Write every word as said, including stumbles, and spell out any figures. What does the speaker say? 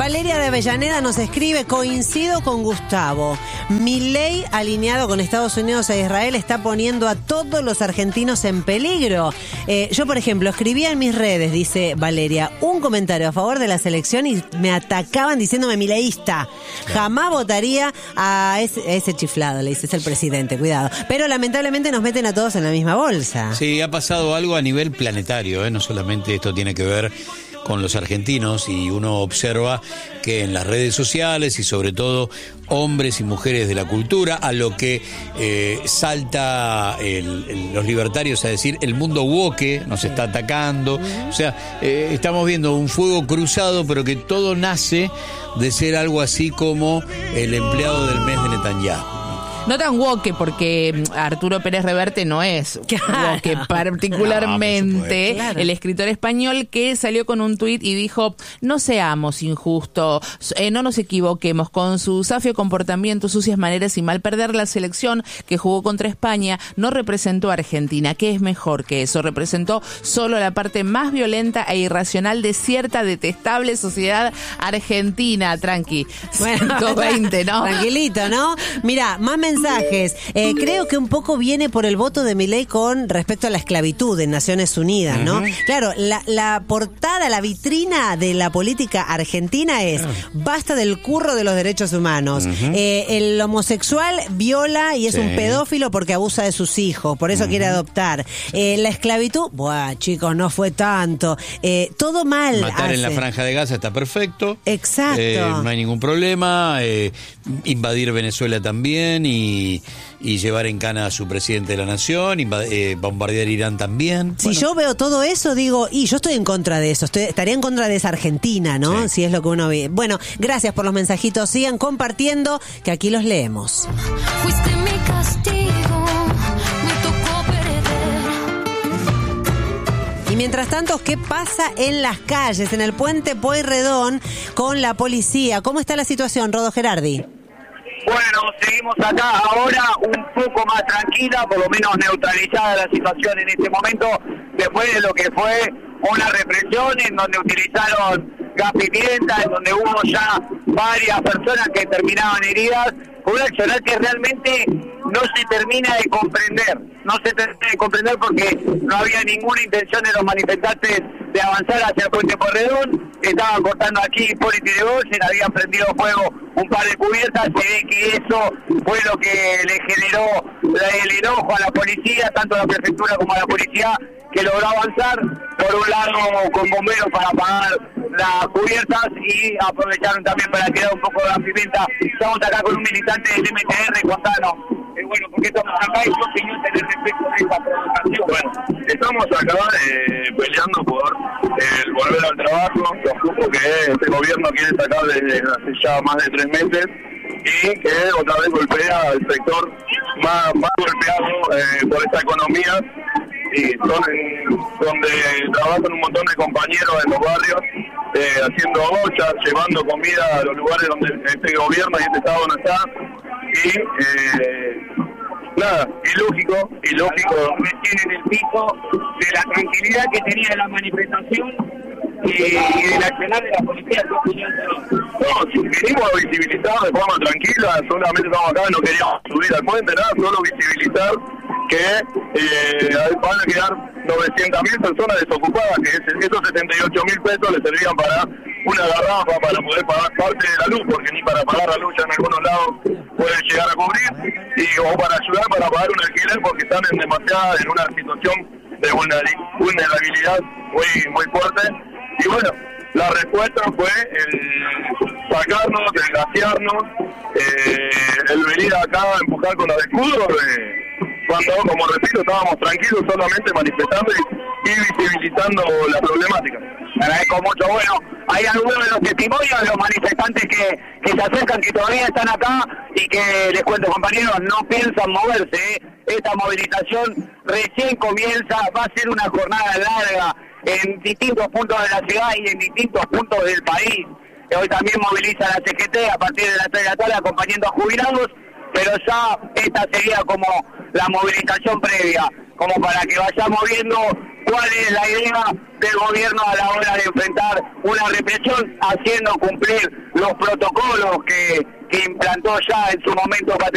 Valeria de Avellaneda nos escribe: coincido con Gustavo. Milei, alineado con Estados Unidos e Israel, está poniendo a todos los argentinos en peligro. Eh, yo, por ejemplo, escribía en mis redes, dice Valeria, un comentario a favor de la selección y me atacaban diciéndome mileísta. Jamás votaría a ese, a ese chiflado, le dice, es el presidente, cuidado. Pero lamentablemente nos meten a todos en la misma bolsa. Sí, ha pasado algo a nivel planetario, ¿eh? No solamente esto tiene que ver con los argentinos, y uno observa que en las redes sociales y sobre todo hombres y mujeres de la cultura, a lo que eh, salta el, el, los libertarios a decir el mundo woke nos está atacando. O sea, eh, estamos viendo un fuego cruzado, pero que todo nace de ser algo así como el empleado del mes de Netanyahu. No tan woke, porque Arturo Pérez Reverte no es claro. woke particularmente. No, claro. El escritor español que salió con un tuit y dijo: no seamos injustos, eh, no nos equivoquemos, con su safio comportamiento, sucias maneras y mal perder la selección que jugó contra España, no representó a Argentina. ¿Qué es mejor que eso? Representó solo la parte más violenta e irracional de cierta detestable sociedad argentina. Tranqui, bueno, ciento veinte, ¿no? Tranquilito, ¿no? Mira, más mensajes. Eh, creo que un poco viene por el voto de Milei con respecto a la esclavitud en Naciones Unidas, ¿no? Uh-huh. Claro, la, la portada, la vitrina de la política argentina es: basta del curro de los derechos humanos. Uh-huh. Eh, el homosexual viola y es sí. un pedófilo porque abusa de sus hijos, por eso uh-huh. quiere adoptar. Eh, la esclavitud, buah, chicos, no fue tanto. Eh, todo mal. Matar hace. en la Franja de Gaza está perfecto. Exacto. Eh, no hay ningún problema. Eh, invadir Venezuela también y Y, y llevar en cana a su presidente de la nación, y eh, bombardear Irán también. Si bueno. yo veo todo eso, digo, y yo estoy en contra de eso, estoy, estaría en contra de esa Argentina, ¿no? Sí. Si es lo que uno ve. Bueno, gracias por los mensajitos, sigan compartiendo, que aquí los leemos. Fuiste mi castigo, me tocó perder. Y mientras tanto, ¿qué pasa en las calles, en el puente Pueyrredón con la policía? ¿Cómo está la situación, Rodo Gerardi? Bueno, seguimos acá ahora un poco más tranquila, por lo menos neutralizada la situación en este momento, después de lo que fue una represión en donde utilizaron gas pimienta, en donde hubo ya varias personas que terminaban heridas, un accionar que realmente no se termina de comprender, no se termina de comprender porque no había ninguna intención de los manifestantes de avanzar hacia el puente Pueyrredón. Estaban cortando aquí Hipólito Yrigoyen, habían prendido fuego un par de cubiertas, se ve que eso fue lo que le generó el enojo a la policía, tanto a la prefectura como a la policía, que logró avanzar, por un lado con bomberos para apagar las cubiertas y aprovecharon también para tirar un poco de gas pimienta. Estamos acá con un militante del M T R, contanos, eh, bueno, ¿por qué estamos acá y qué opinión tenés respecto de esta provocación? Bueno, estamos acá eh, peleando por el volver al trabajo, los grupos que este gobierno quiere sacar desde hace ya más de tres meses y que otra vez golpea al sector más, más golpeado eh, por esta economía, y son en, donde trabajan un montón de compañeros en los barrios eh, haciendo bochas, llevando comida a los lugares donde este gobierno y este estado no está, y eh, nada, ilógico, ilógico. En el piso de la tranquilidad que tenía la manifestación y del accionar de la policía. No, si venimos a visibilizar de forma tranquila, solamente estamos acá, no queríamos subir al puente, nada, solo visibilizar que eh, van a quedar novecientas mil personas desocupadas, que esos setenta y ocho mil pesos les servían para una garrafa, para poder pagar parte de la luz, porque ni para pagar la luz ya en algunos lados pueden llegar a cubrir, y o para ayudar para pagar un alquiler, porque están en demasiada, en una situación de vulnerabilidad muy, muy fuerte. Y bueno, la respuesta fue el sacarnos, desgraciarnos, eh, el venir acá a empujar con los escudos, eh, cuando, como repito, estábamos tranquilos solamente manifestando y, y visibilizando la problemática. Agradezco mucho. Bueno, hay algunos de los testimonios de los manifestantes que, que se acercan, que todavía están acá y que, les cuento, compañeros, no piensan moverse, ¿eh? Esta movilización recién comienza, va a ser una jornada larga en distintos puntos de la ciudad y en distintos puntos del país. Hoy también moviliza la C G T a partir de las tres de la tarde acompañando a jubilados, pero ya esta sería como la movilización previa. como para que vayamos viendo cuál es la idea del gobierno a la hora de enfrentar una represión, haciendo cumplir los protocolos que, que implantó ya en su momento